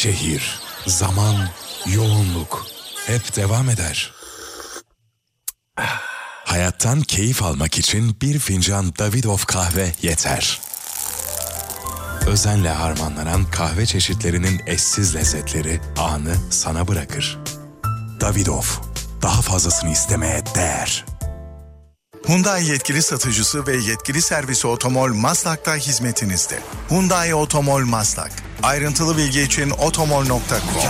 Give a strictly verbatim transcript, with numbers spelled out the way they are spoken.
şehir, zaman, yoğunluk hep devam eder. Hayattan keyif almak için bir fincan Davidoff kahve yeter. Özenle harmanlanan kahve çeşitlerinin eşsiz lezzetleri anı sana bırakır. Davidoff, daha fazlasını istemeye değer. Hyundai yetkili satıcısı ve yetkili servisi Otomol Maslak'ta hizmetinizde. Hyundai Otomol Maslak. Ayrıntılı bilgi için otomol nokta com.